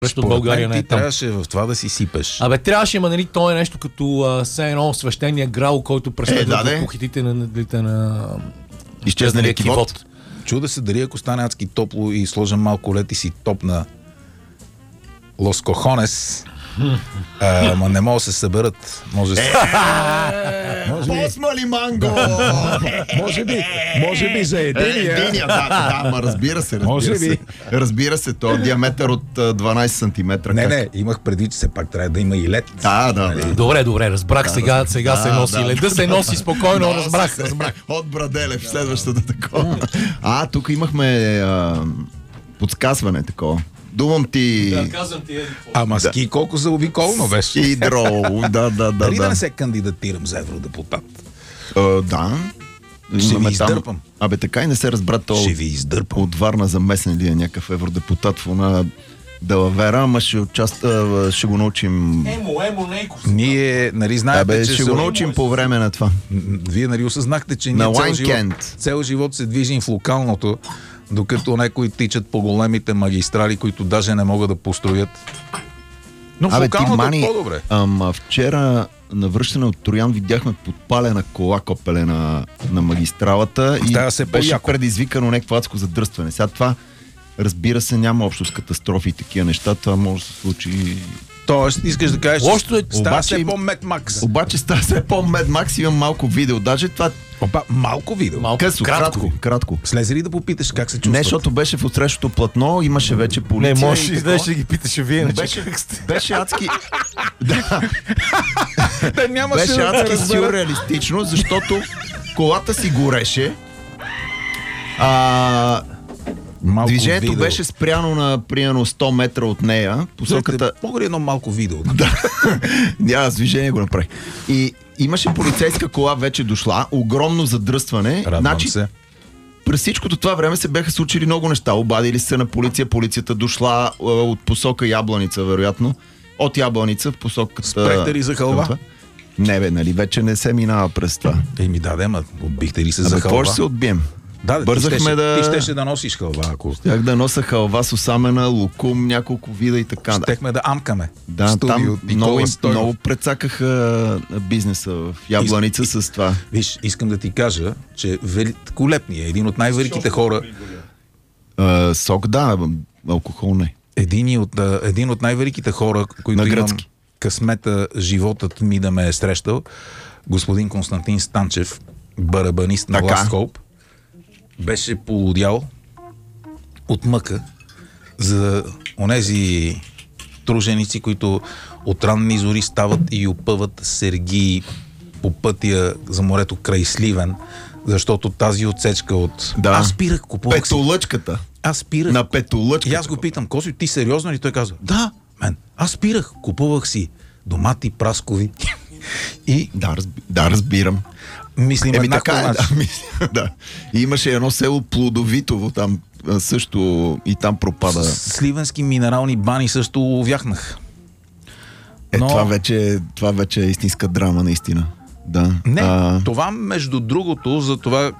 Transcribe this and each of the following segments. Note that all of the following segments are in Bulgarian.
от България не е ти там. трябваше в това да си сипеш. Абе, трябваше, ма нали, то е нещо като все едно свещения грал, който преследва в похитите на изчезнали кивот. Чуда се дали ако стане адски топло и сложа малко лед и си топна Лос Кохонес, ма не могат да се съберат. Може Посмали манго! Може би за единия. Да, ма разбира се, то е диаметър от 12 см. Не, имах преди, че все пак трябва да има и лед. Да. Добре, разбрах, сега се носи леда, се носи спокойно, разбрах. От Браделев, следващата такова. Тук имахме подсказване такова. Думам ти... Да, казвам ти Ама ски колко заобиколно беше. Идро, да. Дали да не се кандидатирам за евродепутат? Да. Ще ви издърпам. Абе, така и не се разбра то. Ще ви издърпам. От Варна замесен ли е някакъв евродепутат в една Делавера, ама ще го научим. Емо, Нейков. Ние, нали, знаете, че ще го научим по време на това. Вие, нали, осъзнахте, че ние цел живот се движим в локалното, докато някои тичат по големите магистрали, които даже не могат да построят. Но в локалното е по-добре. Вчера на връщане от Троян видяхме подпалена кола копеле на магистралата и беше предизвикано някакво адско задръстване. Сега това, разбира се, няма общо с катастрофи и такива неща. Това може да се случи. Тоест, искаш да кажеш, става все по-Мед Макс. Обаче става все по-Мед Макс, имам малко видео. Даже това... малко видео? Късо, кратко. Слезе ли да попиташ как се чувстват? Не, защото беше в отсрещното платно, имаше вече полиция. Не, може и да ги питаш вие. Беше адски... Беше адски сюрреалистично, защото колата си гореше. Движението беше спряно на примерно 100 метра от нея. Посоката... Мога ли едно малко видео? Да, с движение го направих. И имаше полицейска кола вече дошла, огромно задръстване. Радвам се. През всичкото това време се бяха случили много неща. Обадили се на полицията дошла от посока Ябланица, вероятно. От Ябланица в посока... Спрехте ли за халва? Не бе, нали, вече не се минава през това. Отбихте ли се за халва? Какво ще се отбием? Бързахме Ти щеше да носиш халва, ако... Щях да нося халва с осамена, лукум, няколко вида и така. Щехме да амкаме. Да, там много прецакаха бизнеса в Ябланица с това. Виж, искам да ти кажа, че Колепни е един от най-великите хора... Сок, да, алкохол не. Един от най-великите хора, които имам късмета, животът ми да ме е срещал, господин Константин Станчев, барабанист на Last Hope, беше полудял от мъка за онези труженици, които от ранни зори стават и опъват сергии по пътя за морето край Сливен, защото тази отсечка от... Аз спирах, купувах Петолъчката. Аз спирах. На Петолъчката. И аз го питам, Косио, ти сериозно ли? Той казва, да, аз спирах, купувах си домати, праскови и... Да, разбирам. Мислим еднакво начин. Да. И имаше едно село Плодовитово, там също и там пропада. Сливенски минерални бани също увяхнах. Това вече е истинска драма, наистина. Да. Не, това между другото, за това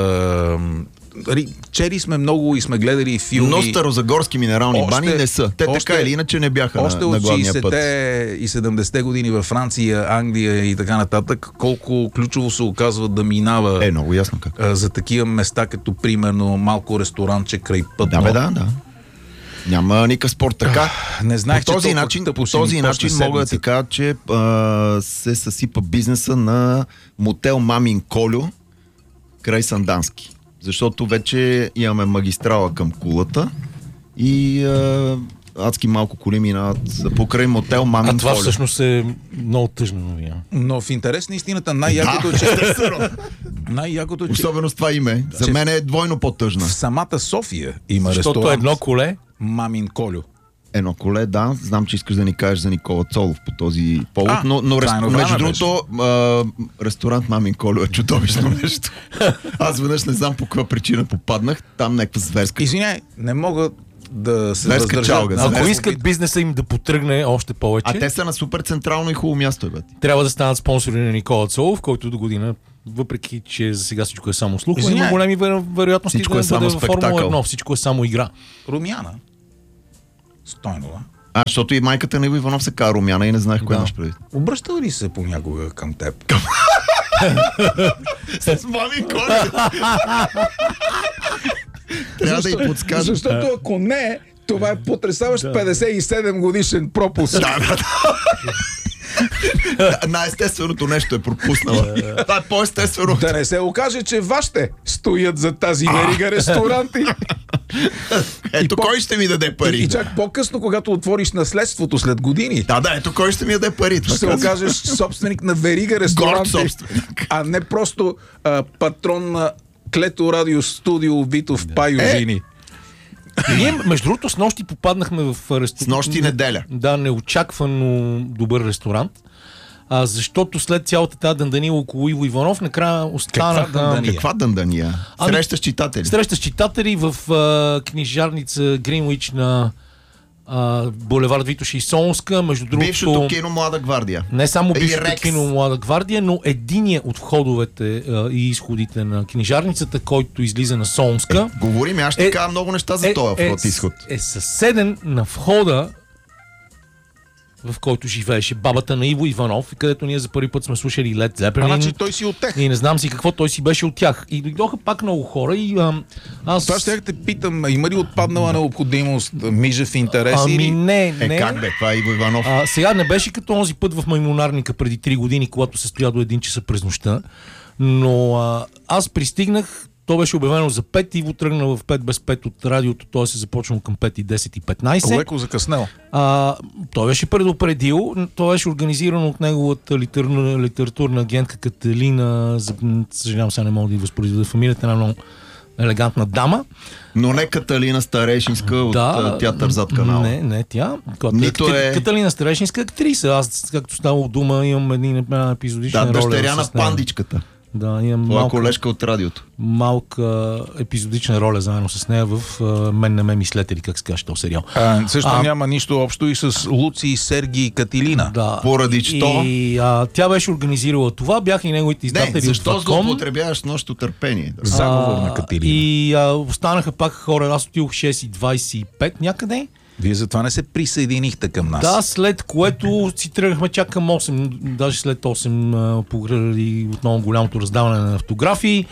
чели сме много и сме гледали филми. Но старозагорски минерални бани не са. Те така или иначе не бяха на главния път. Още от 60-те и 70-те години във Франция, Англия и така нататък, колко ключово се оказва да минава много ясно как. За такива места, като примерно малко ресторанче край път. Да. Няма никакъв спорт. Така, не знаех, по този начин мога да ти кажа, че се съсипа бизнеса на мотел Мамин Колю край Сандански. Защото вече имаме магистрала към Кулата и адски малко коли минават покрай мотел Мамин Колю. А това всъщност е много тъжна новина. Но в интерес на истината най-якото е, че... Особено с това име. За мен е двойно по-тъжна. В самата София има ресторант. Защото едно коле Мамин Колю. Едно коле, да. Знам, че искаш да ни кажеш за Никола Цолов по този повод, но между другото ресторант Мамин Колю е чудовищно нещо. Аз веднъж не знам по каква причина попаднах. Там някаква зверска... Извиняй, не мога да се въздържа. Ако искат бизнеса им да потръгне още повече... А те са на супер централно и хубаво място, бе. Трябва да станат спонсори на Никола Цолов, който до година, въпреки че за сега всичко е само слух, има големи вероятности да бъде във Формула 1. Всичко е само игра. Румяна Стойнова Защото и майката на Иво Иванов се казва Румяна и не знаех кое имаш преди. Обръщал ли се понякога към теб? С мами Коли. Трябва да й подскажа. Защото ако не, това е потресаващ 57 годишен пропуск. Най-естественото нещо е пропуснала. Това е по-естествено. Да не се окаже, че вашите стоят за тази верига ресторанти. Ето кой ще ми даде пари? И чак по-късно, когато отвориш наследството след години. Да, ето кой ще ми даде пари? Ще се окажеш собственик на верига ресторанти, а не просто патрон на Клето радио студио Витов Пайожини. Ние, между другото, с нощи попаднахме в ресторант. С нощи неделя. Да, неочаквано добър ресторант. Защото след цялата тази дъндания около Иво Иванов, накрая останаха... Каква дъндания? Среща с читатели. Среща с читатели в книжарница Гринвич на булевард Витоша и Солунска. Между другото, бившото кино Млада гвардия. Не само бившото кино Млада гвардия, но единия от входовете и изходите на книжарницата, който излиза на Солунска. Говорим, аз ще кажа много неща за този вход изход. Е съседен на входа, в който живееше бабата на Иво Иванов, където ние за първи път сме слушали Led Zeppelin. Значи той си от тях. И не знам си какво, той си беше от тях. И дойдоха пак много хора и аз... Това ще те питам, има ли отпаднала необходимост, Мижев интерес? Не. Как бе, това е Иво Иванов? Сега не беше като онзи път в Маймунарника преди 3 години, когато се стоя до 1 часа през нощта, но аз пристигнах. То беше обявено за 5, Иво тръгна в 5 без 5 от радиото, т.е. се започнал към 5 и 10 и 15. Леко закъснел. Той беше предупредил, то беше организирано от неговата литературна агентка Каталина, съжалявам, сега не мога да й възпроизведа фамилията, една много елегантна дама. Но не Каталина Старешинска от театър зад канала. Не тя. Каталина Старешинска актриса. Аз, както става дума, имам една епизодична роля. Да, дъщеря на Пандичката. Да, имам малка колежка от радиото. Малка епизодична роля заедно с нея в Мен не ме мислете ли, как се каже този сериал. Също няма нищо общо и с Луци, Сергий и Катилина. Да. Поради що? И тя беше организирала това, бяха и неговите издатели. Защо злоупотребяваш нощто търпение? Заговор на Катилина. И останаха пак хора, аз отидох 6:25 някъде. Вие затова не се присъединихте към нас. Да, след което си тръгнахме чак към 8, даже след 8 поради отново голямото раздаване на автографии,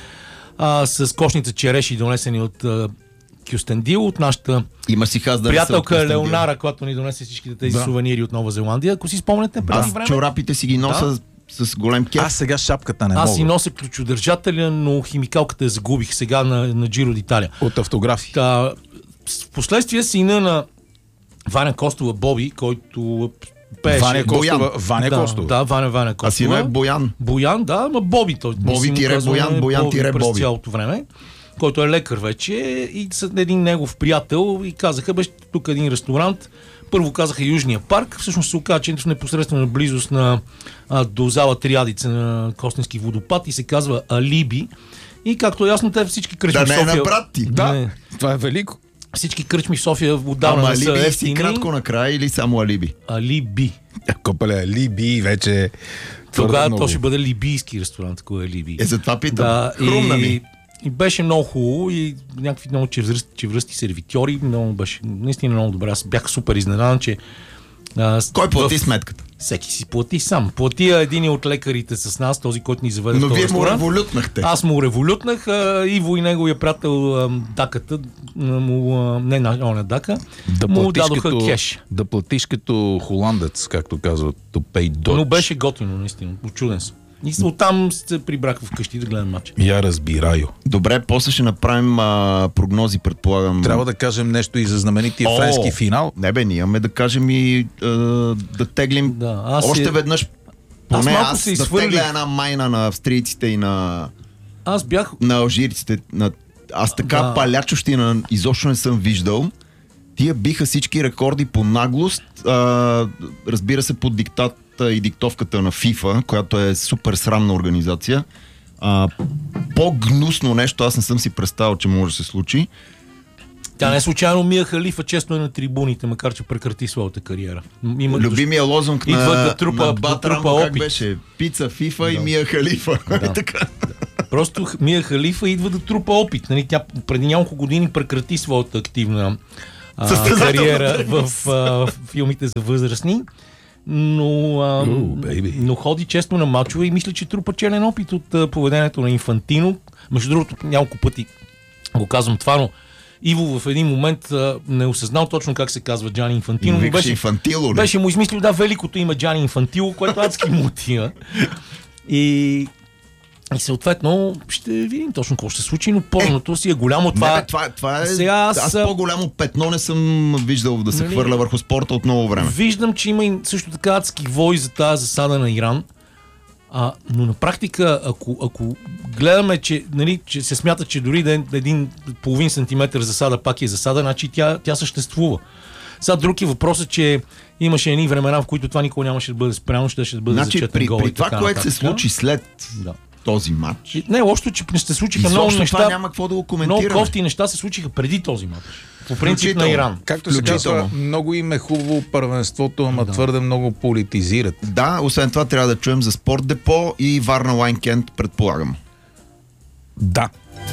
с кошница череши, донесени от Кюстендил, от нашата приятелка Леонара, която ни донесе всичките тези сувенири от Нова Зеландия. Ако си спомняте преди време. Чорапите си ги носа с голем кеф. Аз сега шапката не мога. Аз си нося ключодържателя, но химикалката я загубих сега на Джиро d'Italia. От автографи. Впоследствие сина на Ваня Костова Боби, който пееше... Ваня Костова. Да, Ваня Костова. А сина е Боян. Боян, да, ама Боби. Боби-Боян, Боян-Боби. През цялото време, който е лекар вече, и с един негов приятел и казаха, беше тук един ресторант. Първо казаха Южния парк, всъщност се оказа, че е в непосредствена близост до зала Триадица на Костински водопад и се казва Алиби. И както е ясно, те всички кръчми в София... Да не е на брат ти. Да, това е велико. Всички кръчми в София отдавна не са ефтини. Алиби си кратко накрая или само Алиби? Алиби. Копале, Алиби вече... Тогава то ще бъде либийски ресторант, ако е Алиби. Затова питам. Хрумна ми. И беше много хубаво и някакви много чевръсти сервитьори. Много беше наистина много добре. Аз бях супер изненадан, че... Кой плати сметката? Всеки си плати сам. Плати един от лекарите с нас, този, който ни заведе в този ресторант. Но вие му револютнахте. Аз му револютнах. Иво и неговия приятел Даката, не Дака, му дадоха кеш. Да платиш като холандец, както казват, to pay Dutch. Но беше готино, наистина. Очуден съм. И оттам се прибрах вкъщи да гледам матча. Я разбираю. Добре, после ще направим прогнози, предполагам. Трябва да кажем нещо и за знаменития френски финал. Не бе, ние имаме да кажем и да теглим още веднъж. Поне аз да тегля една майна на австрийците и на алжирците. Аз така палячощина изобщо не съм виждал. Тия биха всички рекорди по наглост. Разбира се, под диктат и диктовката на FIFA, която е супер срамна организация. По-гнусно нещо аз не съм си представил, че може да се случи. Тя не случайно Мия Халифа често е на трибуните, макар че прекрати своята кариера. Любимия лозунг на Бат Рамбо как беше? Пица, FIFA и Мия Халифа. Просто Мия Халифа идва да трупа опит. Тя преди няколко години прекрати своята активна кариера в филмите за възрастни. Но ходи често на мачове и мисля, че трупа челен опит от поведението на Инфантино. Между другото, няколко пъти го казвам това, но Иво в един момент не осъзнал точно как се казва Джани Инфантино. Беше му измислил великото име Джани Инфантило, което адски му отива. И съответно ще видим точно какво ще се случи, но порното си е голямо. Това е... Сега аз по-голямо петно не съм виждал да се хвърля върху спорта от много време. Виждам, че има и също така адски вой за тази засада на Иран. Но на практика, ако гледаме, че се смята, че дори да е един половин сантиметър засада пак е засада, значи тя съществува. Сега друг е въпросът, че имаше едни времена, в които това никога нямаше да бъде спрямо, ще бъде зачетен гол. При това, което се случи след този матч. Не, лошото, че се случиха много неща. Няма какво да го коментираме. Много кофти неща се случиха преди този матч. По принцип на Иран. Както се казва, много им е хубаво първенството, ама твърде много политизират. Да, освен това трябва да чуем за Спорт Депо и Варна Лайнкент, предполагам. Да.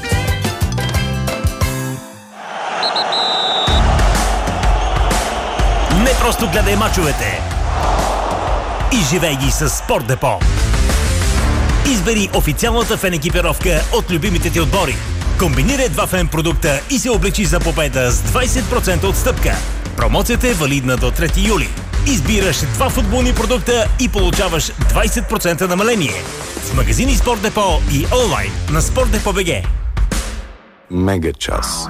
Не просто гледай мачовете. Изживей ги с Спорт Депо. Избери официалната фен екипировка от любимите ти отбори. Комбинирай два фен продукта и се облечи за победа с 20% отстъпка. Промоцията е валидна до 3 юли. Избираш два футболни продукта и получаваш 20% намаление. В магазини Спорт Депо и онлайн на Sport.bg. Мега час.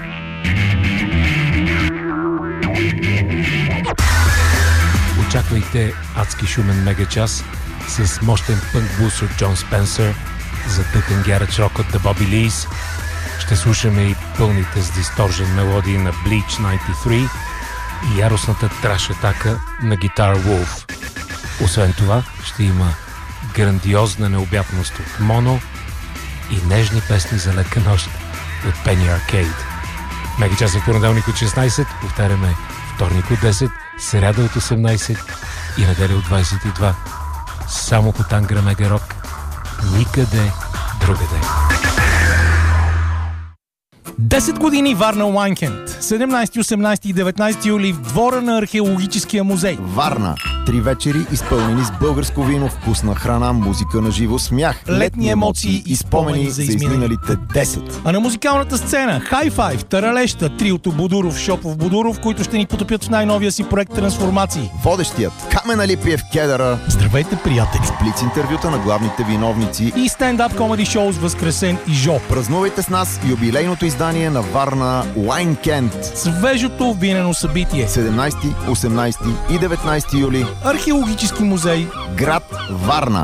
Очаквайте адски шумен мега час с мощен пънк блуз от Джон Спенсър, задъхан гаредж рок от The Bobby Lees. Ще слушаме и пълните с дисторжен мелодии на Bleach 93 и яростната траш атака на Guitar Wolf. Освен това, ще има грандиозна необятност от Моно и нежни песни за лека нощ от Penny Arcade. Мега час в понеделник от 16, повтаряме вторник от 10, сряда от 18 и неделя от 22. Само по Тангра Мега Рок, никъде другаде. 10 години Варна Лайнкент. 17, 18 и 19 юли в двора на археологическия музей. Варна. 3 вечери, изпълнени с българско вино, вкусна храна, музика на живо, смях, летни емоции и спомени за изминалите 10. А на музикалната сцена High Five, Таралеща, триото Будуров, Шопов, Будуров, които ще ни потопят в най-новия си проект Трансформации. Водещият Камен Алипиев Кедъра. Здравейте, приятели! С блиц интервюта на главните виновници и стендап комеди шоу с Възкресен и Жо. Празнувайте с нас юбилейното издание на Варна Лайнкент. Свежото винено събитие. 17, 18 и 19 юли. Археологически музей. Град Варна.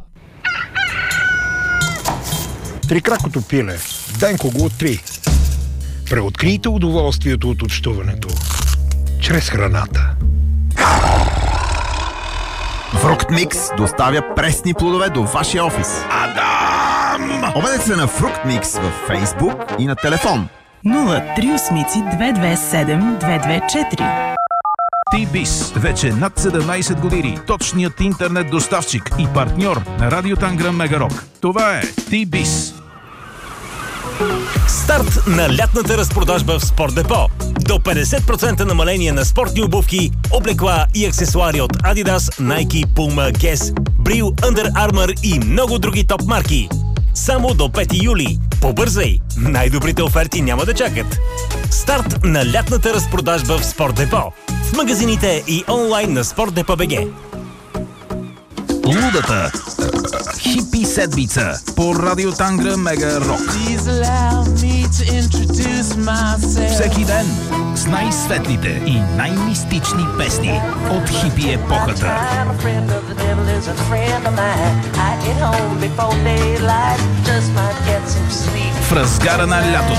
Трикракото пиле. Денко го откри. Преоткрийте удоволствието от общуването. Чрез храната. Фруктмикс доставя пресни плодове до вашия офис. Адам! Обадете се на Фруктмикс във Фейсбук и на телефон 038-227-224. T-Biz. Вече над 17 години. Точният интернет доставчик и партньор на Радио Тангра Мега Рок. Това е T-Biz. Старт на лятната разпродажба в Спорт Депо. До 50% намаление на спортни обувки, облекла и аксесуари от Adidas, Nike, Puma, Guess, Bril, Under Armour и много други топ марки. Само до 5 юли. Побързай! Най-добрите оферти няма да чакат. Старт на лятната разпродажба в Спорт Депо. В магазините и онлайн на Sport.bg. Лудата хипи седмица по Радио Тангра Мега Рок. Всеки ден с най-светлите и най-мистични песни от хипи епохата. В разгара на лятото